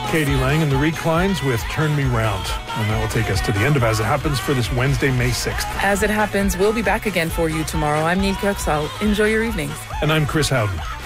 Katie Lang and the Reclines with Turn Me Round. And that will take us to the end of As It Happens for this Wednesday, May 6th. As It Happens, we'll be back again for you tomorrow. I'm Neil Kirksall. Enjoy your evenings. And I'm Chris Howden.